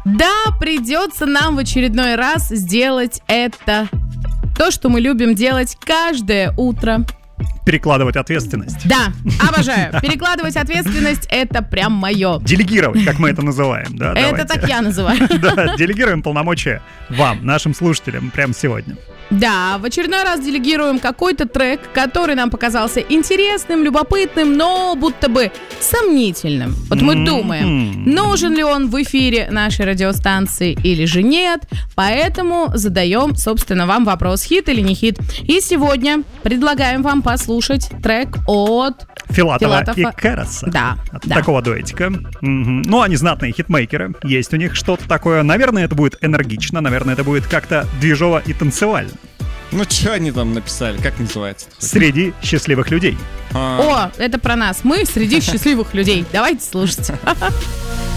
Да, придется нам в очередной раз сделать это. То, что мы любим делать каждое утро. Перекладывать ответственность. Да, обожаю. Перекладывать ответственность — это прям мое. Делегировать, как мы это называем. Да, это так я называю. Да, делегируем полномочия вам, нашим слушателям, прямо сегодня. Да, в очередной раз делегируем какой-то трек, который нам показался интересным, любопытным, но будто бы сомнительным. Вот мы думаем, нужен ли он в эфире нашей радиостанции или же нет. Поэтому задаем, собственно, вам вопрос: хит или не хит. И сегодня предлагаем вам послушать трек от Филатова и Кэроса. Да. Такого дуэтика. Ну, они знатные хитмейкеры. Есть у них что-то такое. Наверное, это будет энергично. Наверное, это будет как-то движово и танцевально. Ну, что они там написали? Как называется? Среди счастливых людей. О, это про нас. Мы среди счастливых людей. Давайте слушать.